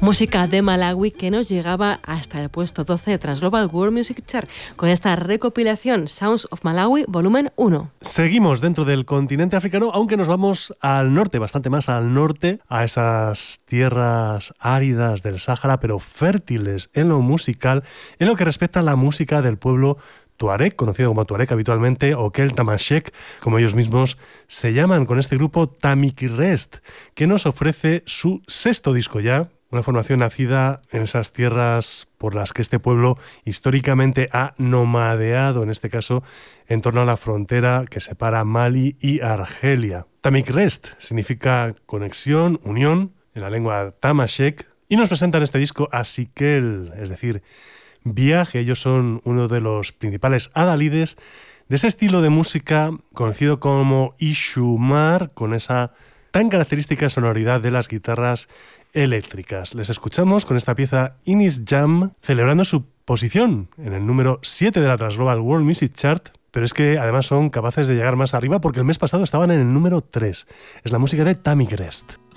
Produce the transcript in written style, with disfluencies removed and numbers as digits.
Música de Malawi que nos llegaba hasta el puesto 12 tras Global World Music Chart con esta recopilación Sounds of Malawi volumen 1. Seguimos dentro del continente africano, aunque nos vamos al norte, bastante más al norte, a esas tierras áridas del Sáhara, pero fértiles en lo musical, en lo que respecta a la música del pueblo Tuareg, conocido como Tuareg habitualmente, o Kel Tamashek, como ellos mismos se llaman, con este grupo Tamikrest, que nos ofrece su sexto disco ya, una formación nacida en esas tierras por las que este pueblo históricamente ha nomadeado, en este caso, en torno a la frontera que separa Mali y Argelia. Tamikrest significa conexión, unión, en la lengua Tamashek, y nos presentan este disco a Sikel, es decir, viaje. Ellos son uno de los principales adalides de ese estilo de música conocido como Ishumar, con esa tan característica sonoridad de las guitarras eléctricas. Les escuchamos con esta pieza Inis Jam, celebrando su posición en el número 7 de la Global World Music Chart, pero es que además son capaces de llegar más arriba porque el mes pasado estaban en el número 3. Es la música de Tamikrest.